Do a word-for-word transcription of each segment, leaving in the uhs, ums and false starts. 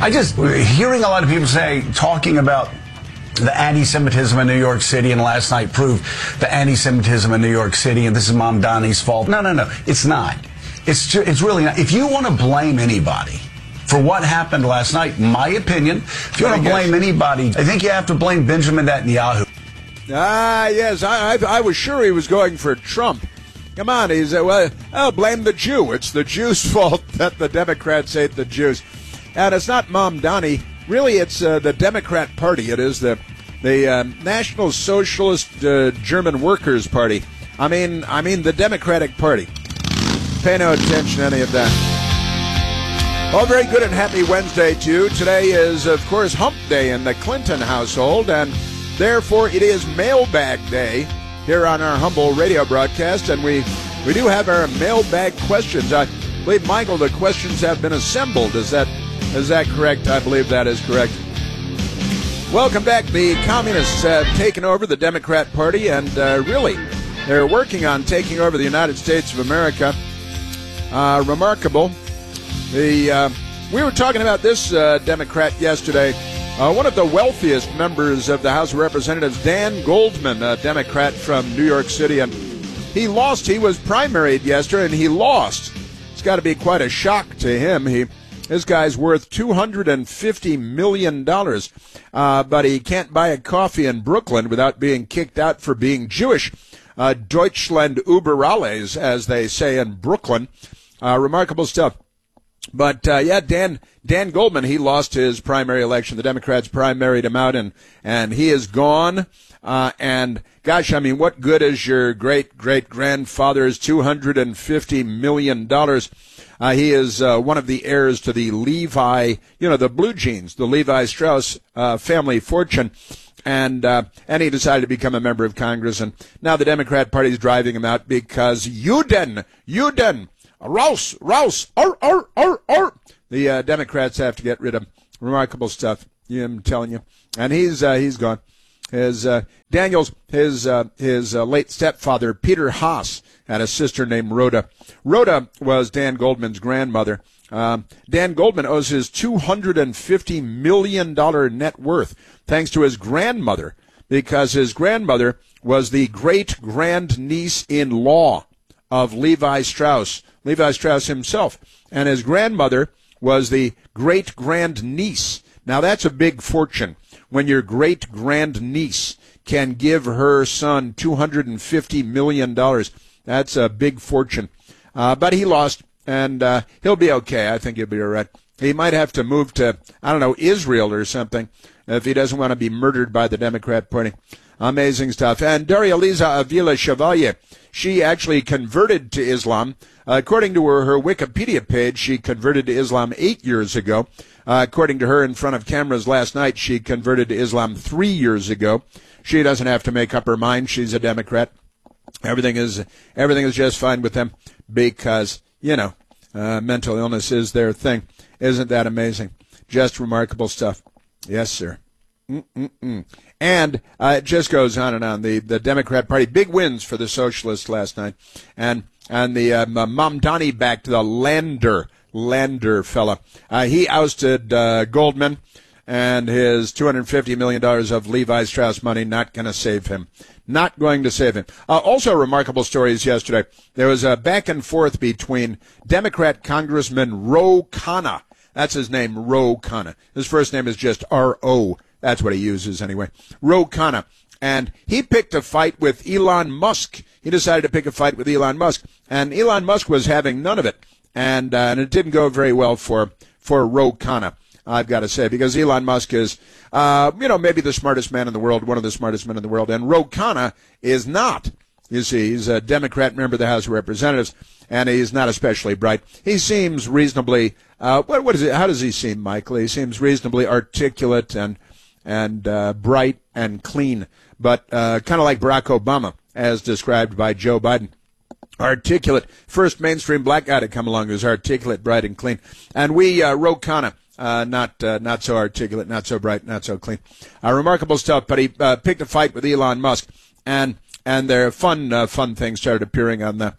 I just, hearing a lot of people say, talking about the anti-Semitism in New York City, and last night proved the anti-Semitism in New York City, and this is Mamdani's fault. No, no, no, it's not. It's, ju- it's really not. If you want to blame anybody for what happened last night, my opinion, if you want to blame anybody, I think you have to blame Benjamin Netanyahu. Ah, yes, I, I, I was sure he was going for Trump. Come on, he's, uh, well, I'll blame the Jew. It's the Jews' fault that the Democrats hate the Jews. And it's not Mamdani. Really, it's uh, the Democrat Party. It is the the uh, National Socialist uh, German Workers' Party. I mean, I mean the Democratic Party. Pay no attention to any of that. Oh, very good and happy Wednesday to you. Today is, of course, Hump Day in the Clinton household, and therefore it is Mailbag Day here on our humble radio broadcast, and we, we do have our mailbag questions. I believe, Michael, the questions have been assembled. Is that is that correct? I believe that is correct. Welcome back. The communists have taken over the Democrat Party, and uh, really, they're working on taking over the United States of America. Uh, remarkable. The uh, we were talking about this uh, Democrat yesterday. Uh, one of the wealthiest members of the House of Representatives, Dan Goldman, a Democrat from New York City, and he lost. He was primaried yesterday, and he lost. It's got to be quite a shock to him. He, this guy's worth two hundred fifty million dollars, uh, but he can't buy a coffee in Brooklyn without being kicked out for being Jewish. Uh, Deutschland über alles, as they say in Brooklyn. Uh, remarkable stuff. But, uh, yeah, Dan, Dan Goldman, he lost his primary election. The Democrats primaried him out, and, and he is gone. Uh, and gosh, I mean, what good is your great, great grandfather's two hundred fifty million dollars? Uh, he is, uh, one of the heirs to the Levi, you know, the blue jeans, the Levi Strauss, uh, family fortune. And, uh, and he decided to become a member of Congress. And now the Democrat Party is driving him out because Juden, Juden, Raus, raus, ar, ar, ar, ar. The uh, Democrats have to get rid of him. Remarkable stuff, I'm telling you. And he's uh, he's gone. His uh, Daniels, his uh, his uh, late stepfather, Peter Haas, had a sister named Rhoda. Rhoda was Dan Goldman's grandmother. Um, Dan Goldman owes his two hundred fifty million dollars net worth thanks to his grandmother, because his grandmother was the great-grand-niece-in-law of Levi Strauss. Levi Strauss himself, and his grandmother was the great-grand-niece. Now, that's a big fortune when your great-grand-niece can give her son two hundred fifty million dollars. That's a big fortune. Uh, but he lost, and uh, he'll be okay. I think he'll be all right. He might have to move to, I don't know, Israel or something if he doesn't want to be murdered by the Democrat Party. Amazing stuff. And Daria Liza Avila Chevalier, she actually converted to Islam. Uh, according to her, her Wikipedia page, she converted to Islam eight years ago. Uh, according to her in front of cameras last night, she converted to Islam three years ago. She doesn't have to make up her mind. She's a Democrat. Everything is everything is just fine with them because, you know, uh, mental illness is their thing. Isn't that amazing? Just remarkable stuff. Yes, sir. Mm-mm-mm. And uh, it just goes on and on. The the Democrat Party, big wins for the socialists last night. And and the uh, Mamdani backed the Lander, Lander fella. Uh, he ousted uh, Goldman, and his two hundred fifty million dollars of Levi Strauss money not going to save him. Not going to save him. Uh, also remarkable stories yesterday. There was a back and forth between Democrat Congressman Ro Khanna. That's his name, Ro Khanna. His first name is just R O. That's what he uses anyway. Ro Khanna. And he picked a fight with Elon Musk. He decided to pick a fight with Elon Musk. And Elon Musk was having none of it. And, uh, and it didn't go very well for, for Ro Khanna, I've got to say, because Elon Musk is, uh, you know, maybe the smartest man in the world, one of the smartest men in the world. And Ro Khanna is not. You see, he's a Democrat member of the House of Representatives, and he's not especially bright. He seems reasonably, uh, what, what is it? How does he seem, Michael? He seems reasonably articulate and, and, uh, bright and clean, but, uh, kind of like Barack Obama, as described by Joe Biden. Articulate. First mainstream black guy to come along who's articulate, bright, and clean. And we, uh, Ro Khanna, uh, not, uh, not so articulate, not so bright, not so clean. Uh, remarkable stuff, but he, uh, picked a fight with Elon Musk, and, and their fun, uh, fun things started appearing on the,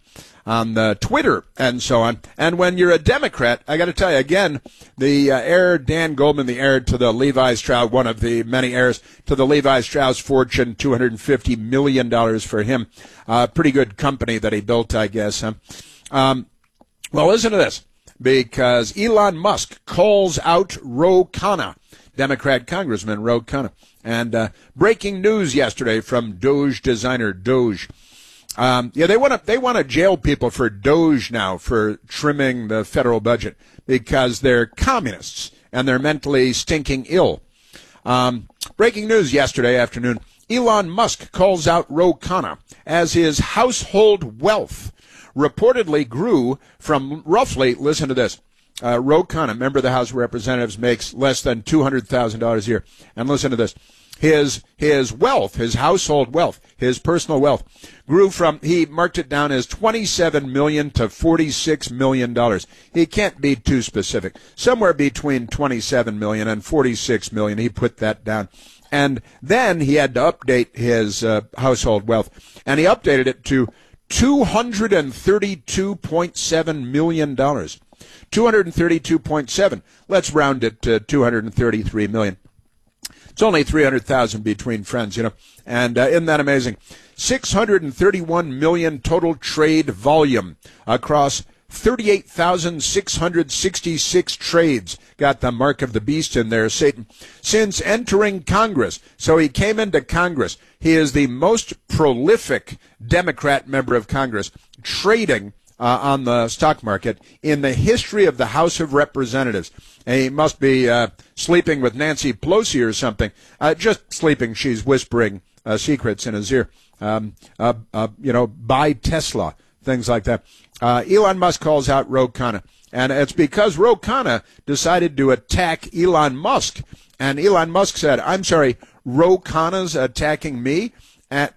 on the Twitter and so on. And when you're a Democrat, I got to tell you again, the uh, heir, Dan Goldman, the heir to the Levi Strauss, one of the many heirs to the Levi Strauss fortune, two hundred fifty million dollars for him. Uh, pretty good company that he built, I guess. Huh? Um, well, listen to this, because Elon Musk calls out Ro Khanna, Democrat Congressman Ro Khanna. And uh, breaking news yesterday from Doge designer Doge. Um, yeah, they want to they want to jail people for Doge now for trimming the federal budget because they're communists and they're mentally stinking ill. Um, breaking news yesterday afternoon: Elon Musk calls out Ro Khanna as his household wealth reportedly grew from roughly, listen to this, uh, Ro Khanna, member of the House of Representatives, makes less than two hundred thousand dollars a year. And listen to this. His his wealth, his household wealth, his personal wealth grew from, he marked it down as twenty-seven million dollars to forty-six million dollars. He can't be too specific. Somewhere between twenty-seven million dollars and forty-six million dollars, he put that down. And then he had to update his uh, household wealth, and he updated it to two hundred thirty-two point seven million dollars. two hundred thirty-two point seven. Let's round it to two hundred thirty-three million dollars. It's only three hundred thousand between friends, you know. And uh, isn't that amazing? six hundred thirty-one million total trade volume across thirty-eight thousand six hundred sixty-six trades. Got the mark of the beast in there, Satan. Since entering Congress, so he came into Congress, he is the most prolific Democrat member of Congress trading uh, on the stock market in the history of the House of Representatives. And he must be uh, sleeping with Nancy Pelosi or something. Uh, just sleeping. She's whispering uh, secrets in his ear. Um, uh, uh, you know, buy Tesla, things like that. Uh, Elon Musk calls out Ro Khanna. And it's because Ro Khanna decided to attack Elon Musk. And Elon Musk said, I'm sorry, Ro Khanna's attacking me? And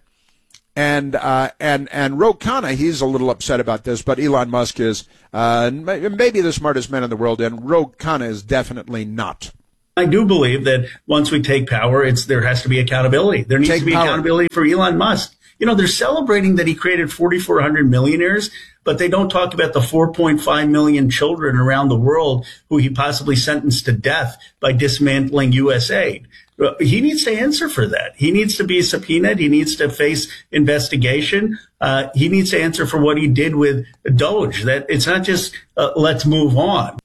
And uh, and and Ro Khanna, he's a little upset about this, but Elon Musk is uh, maybe the smartest man in the world, and Ro Khanna is definitely not. I do believe that once we take power, it's there has to be accountability. There needs Take to be power. accountability for Elon Musk. You know, they're celebrating that he created forty-four hundred millionaires, but they don't talk about the four point five million children around the world who he possibly sentenced to death by dismantling U S aid. He needs to answer for that. He needs to be subpoenaed. He needs to face investigation. Uh, he needs to answer for what he did with Doge. That it's not just uh, let's move on.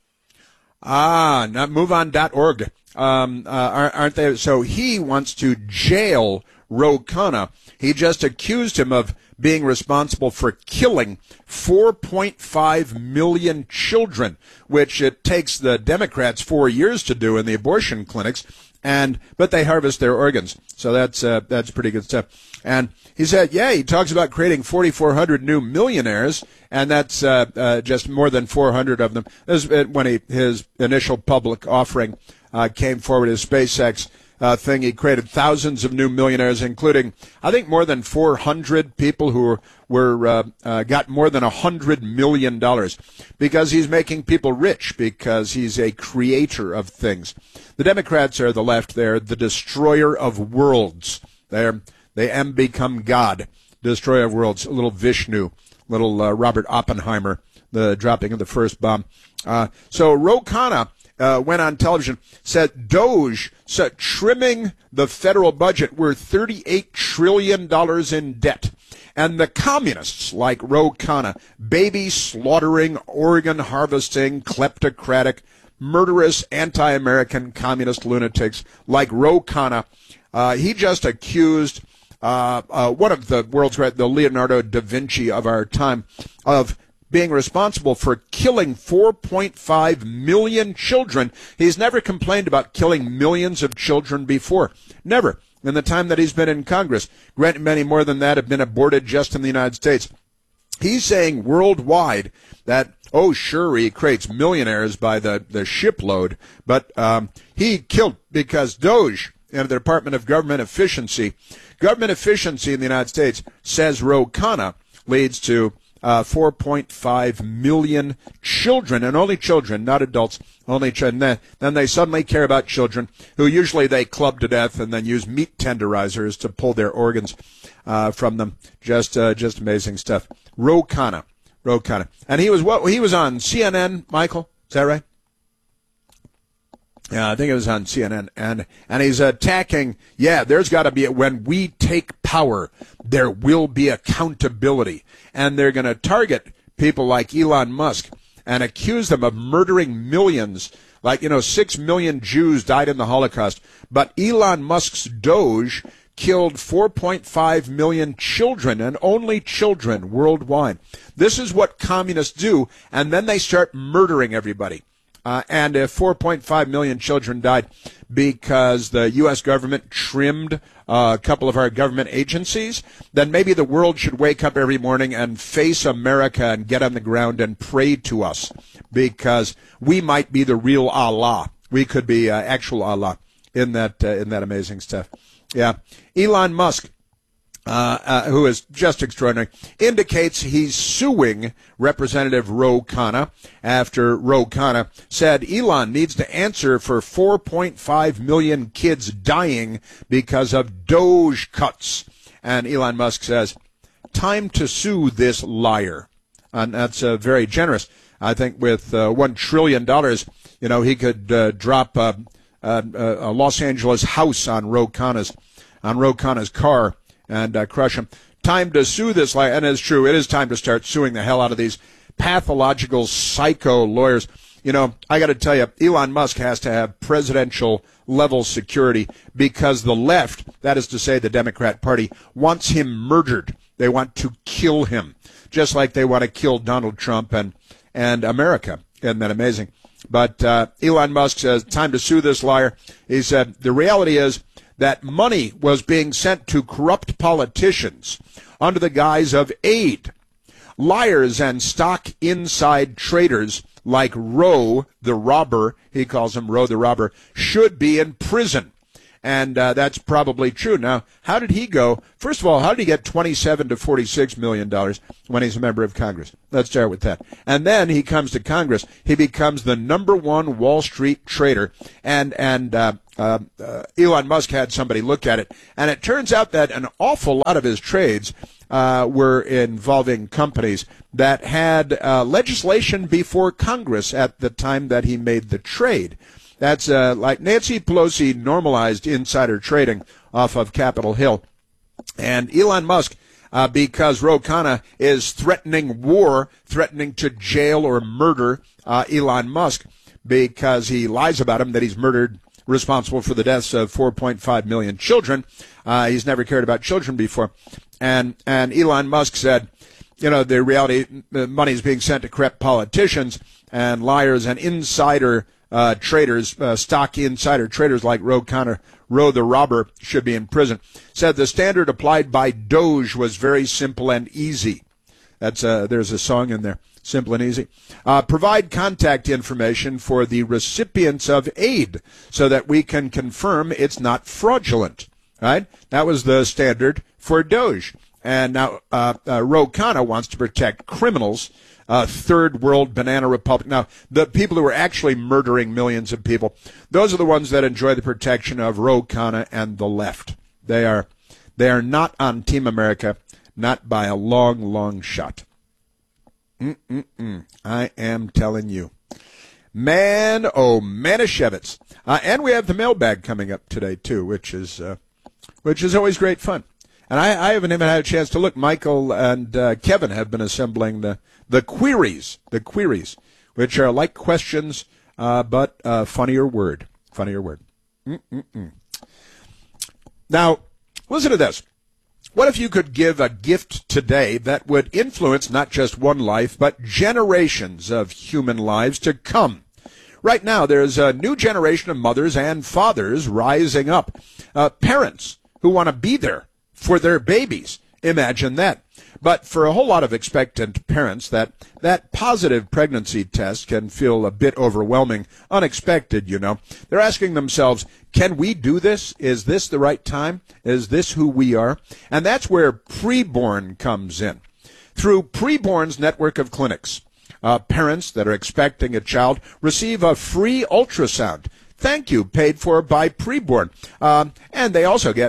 Ah, not move on dot org. Um, uh, aren't they? So he wants to jail Ro Khanna. He just accused him of being responsible for killing four point five million children, which it takes the Democrats four years to do in the abortion clinics. And but they harvest their organs, so that's uh, that's pretty good stuff. And he said, yeah, he talks about creating forty-four hundred new millionaires, and that's uh, uh, just more than four hundred of them. This is when he, his initial public offering uh, came forward, his SpaceX uh, thing. He created thousands of new millionaires, including I think more than four hundred people who were, were uh, uh, got more than a hundred million dollars because he's making people rich because he's a creator of things. The Democrats are the left. They're the destroyer of worlds. They're, they am become God, destroyer of worlds. A little Vishnu, little uh, Robert Oppenheimer, the dropping of the first bomb. Uh, so Ro Khanna uh, went on television, said Doge said trimming the federal budget. We're thirty-eight trillion dollars in debt. And the communists like Ro Khanna, baby slaughtering, organ harvesting, kleptocratic, murderous, anti-American communist lunatics like Ro Khanna. Uh, he just accused uh, uh, one of the world's great, the Leonardo da Vinci of our time, of being responsible for killing four point five million children. He's never complained about killing millions of children before. Never. In the time that he's been in Congress. Granted, many more than that have been aborted just in the United States. He's saying worldwide that, oh, sure, he creates millionaires by the, the shipload, but um, he killed because Doge and the Department of Government Efficiency, government efficiency in the United States, says Ro Khanna, leads to uh, four point five million children, and only children, not adults, only children. Then, then they suddenly care about children, who usually they club to death and then use meat tenderizers to pull their organs uh, from them. Just, uh, just amazing stuff. Ro Khanna. Ro Khanna. And he was what? He was on C N N, Michael? Is that right? Yeah, I think it was on C N N. And, and he's attacking, yeah, there's got to be, when we take power, there will be accountability. And they're going to target people like Elon Musk and accuse them of murdering millions. Like, you know, six million Jews died in the Holocaust. But Elon Musk's Doge killed four point five million children, and only children worldwide. This is what communists do, and then they start murdering everybody. Uh, and if four point five million children died because the U S government trimmed uh, a couple of our government agencies, then maybe the world should wake up every morning and face America and get on the ground and pray to us, because we might be the real Allah. We could be uh, actual Allah in that uh, in that amazing stuff. Yeah, Elon Musk, uh, uh, who is just extraordinary, indicates he's suing Representative Ro Khanna after Ro Khanna said Elon needs to answer for four point five million kids dying because of Doge cuts. And Elon Musk says, time to sue this liar. And that's uh, very generous. I think with uh, one trillion dollars, you know, he could uh, drop uh, uh, a Los Angeles house on Ro Khanna's, on Ro Khanna's car and uh, crush him. Time to sue this liar. And it's true, it is time to start suing the hell out of these pathological psycho lawyers. You know, I got to tell you, Elon Musk has to have presidential level security, because the left, that is to say the Democrat Party, wants him murdered. They want to kill him, just like they want to kill Donald Trump and, and America. Isn't that amazing? But uh, Elon Musk says, time to sue this liar. He said, the reality is that money was being sent to corrupt politicians under the guise of aid. Liars and stock inside traders like Ro the robber, he calls him Ro the robber, should be in prison. And uh, that's probably true. Now, how did he go? First of all, how did he get twenty-seven to forty-six million dollars when he's a member of Congress? Let's start with that. And then he comes to Congress. He becomes the number one Wall Street trader. And and uh, uh, uh, Elon Musk had somebody look at it, and it turns out that an awful lot of his trades uh, were involving companies that had uh, legislation before Congress at the time that he made the trade. That's uh, like Nancy Pelosi normalized insider trading off of Capitol Hill. And Elon Musk, uh, because Ro Khanna is threatening war, threatening to jail or murder uh, Elon Musk because he lies about him that he's murdered, responsible for the deaths of four point five million children. Uh, he's never cared about children before. And, and Elon Musk said, you know, the reality, the money is being sent to corrupt politicians and liars and insider Uh, traders, uh, stock insider traders like Ro Khanna, Ro the robber, should be in prison. Said the standard applied by Doge was very simple and easy. That's uh, there's a song in there, simple and easy. Uh, provide contact information for the recipients of aid so that we can confirm it's not fraudulent. Right? That was the standard for Doge. And now uh, uh, Ro Khanna wants to protect criminals. Uh, third world banana republic. Now, the people who are actually murdering millions of people, those are the ones that enjoy the protection of Ro Khanna and the left. They are, they are not on Team America, not by a long, long shot. Mm-mm-mm. I am telling you. Man, oh, Manischewitz. Uh, and we have the mailbag coming up today, too, which is, uh, which is always great fun. And I, I haven't even had a chance to look. Michael and uh, Kevin have been assembling the The queries, the queries, which are like questions, uh, but uh, funnier word, funnier word. Mm-mm-mm. Now, listen to this. What if you could give a gift today that would influence not just one life, but generations of human lives to come? Right now, there's a new generation of mothers and fathers rising up, uh, parents who want to be there for their babies. Imagine that. But for a whole lot of expectant parents, that, that positive pregnancy test can feel a bit overwhelming, unexpected, you know. They're asking themselves, can we do this? Is this the right time? Is this who we are? And that's where Preborn comes in. Through Preborn's network of clinics, uh, parents that are expecting a child receive a free ultrasound. Thank you, paid for by Preborn. Um, and they also get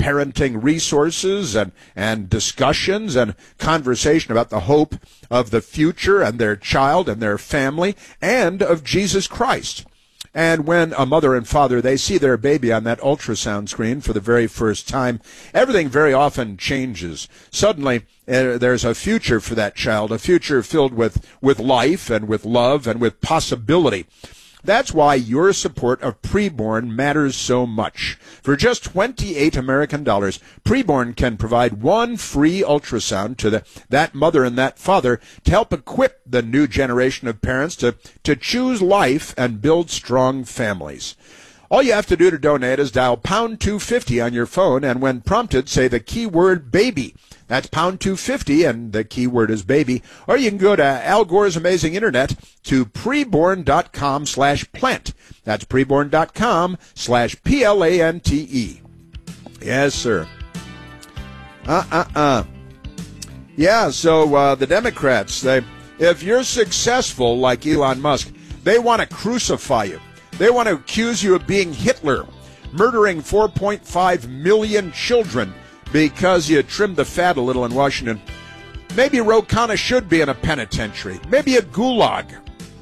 parenting resources and, and discussions and conversation about the hope of the future and their child and their family and of Jesus Christ. And when a mother and father, they see their baby on that ultrasound screen for the very first time, everything very often changes. Suddenly, uh, there's a future for that child, a future filled with, with life and with love and with possibility. That's why your support of Preborn matters so much. For just twenty-eight American dollars, Preborn can provide one free ultrasound to the, that mother and that father to help equip the new generation of parents to, to choose life and build strong families. All you have to do to donate is dial pound two fifty on your phone, and when prompted, say the keyword baby. That's pound two fifty, and the keyword is baby. Or you can go to Al Gore's Amazing Internet to preborn.com slash plant. That's preborn.com slash P L A N T E. Yes, sir. Uh-uh-uh. Yeah, so uh, the Democrats, they, if you're successful like Elon Musk, they want to crucify you. They want to accuse you of being Hitler, murdering four point five million children because you trimmed the fat a little in Washington. Maybe Ro Khanna should be in a penitentiary. Maybe a gulag.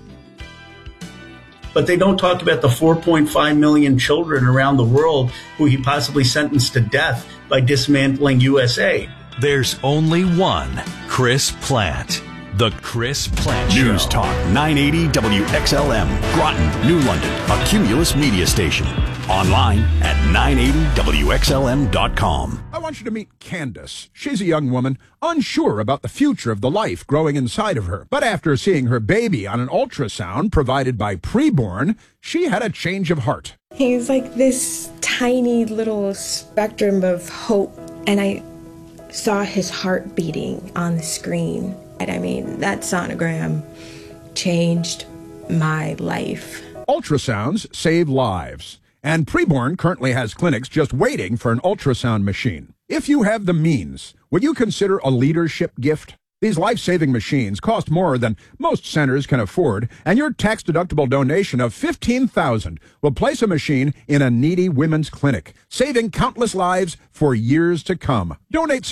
But they don't talk about the four point five million children around the world who he possibly sentenced to death by dismantling U S A. There's only one Chris Plant. The Chris Plant Show. News Talk nine eighty W X L M, Groton, New London, a Cumulus media station. Online at nine eighty W X L M dot com. I want you to meet Candace. She's a young woman, unsure about the future of the life growing inside of her. But after seeing her baby on an ultrasound provided by Preborn, she had a change of heart. He's like this tiny little spectrum of hope, and I saw his heart beating on the screen. And I mean, that sonogram changed my life. Ultrasounds save lives. And Preborn currently has clinics just waiting for an ultrasound machine. If you have the means, would you consider a leadership gift? These life-saving machines cost more than most centers can afford, and your tax-deductible donation of fifteen thousand dollars will place a machine in a needy women's clinic, saving countless lives for years to come. Donate